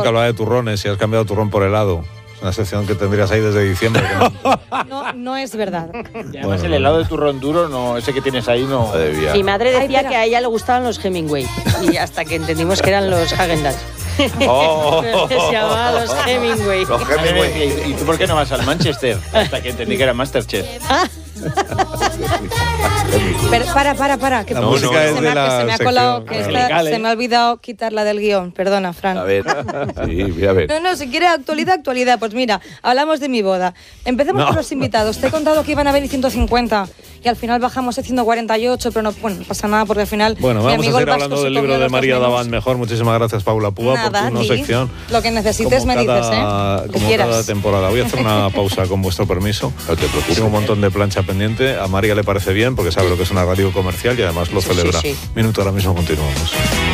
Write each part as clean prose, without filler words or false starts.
que hablaba de turrones y has cambiado turrón por helado. Es una sección que tendrías ahí desde diciembre. No es verdad. Y además el helado de turrón duro, no, ese que tienes ahí, no. Mi madre decía que a ella le gustaban los Hemingway. Y hasta que entendimos que eran los Häagen-Dazs. Pero se llamaban los Hemingway. ¿Y tú por qué no vas al Manchester? Hasta que entendí que era Masterchef. Pero para. Que La música es de la se me ha colado, que sección. se me ha olvidado quitarla del guión. Perdona, Fran. A ver, sí, a ver. No, si quiere actualidad. Pues mira, hablamos de mi boda. Empecemos por los invitados. Te he contado que iban a venir 150 y al final bajamos a 148, pero no pasa nada porque al final... Bueno, mi vamos a amigo seguir el hablando Vasco del se libro comió de los María dos Davant menús. mejor. Muchísimas gracias, Paula Púa, por Nada, tu no Di. sección. Lo que necesites Como me dices, como quieras. cada temporada. Voy a hacer una pausa con vuestro permiso. No te preocupes. Tengo un montón de plancha pendiente. A María le parece bien porque sabe lo que es una radio comercial y además lo celebra. sí. Minuto, ahora mismo continuamos.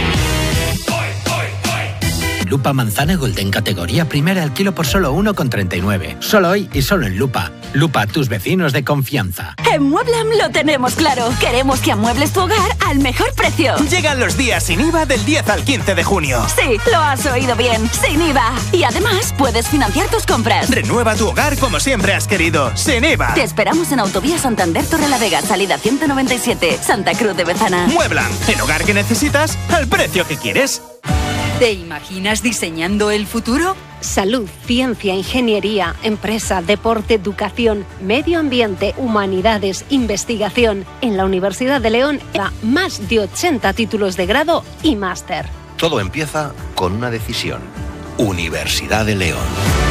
Lupa manzana Golden categoría primera al kilo por solo 1,39. Solo hoy y solo en Lupa. Lupa, tus vecinos de confianza. En Mueblam lo tenemos claro. Queremos que amuebles tu hogar al mejor precio. Llegan los días sin IVA del 10 al 15 de junio. Sí, lo has oído bien. Sin IVA. Y además puedes financiar tus compras. Renueva tu hogar como siempre has querido. Sin IVA. Te esperamos en Autovía Santander Torrelavega, salida 197, Santa Cruz de Bezana. Mueblam, el hogar que necesitas al precio que quieres. ¿Te imaginas diseñando el futuro? Salud, ciencia, ingeniería, empresa, deporte, educación, medio ambiente, humanidades, investigación. En la Universidad de León, más de 80 títulos de grado y máster. Todo empieza con una decisión. Universidad de León.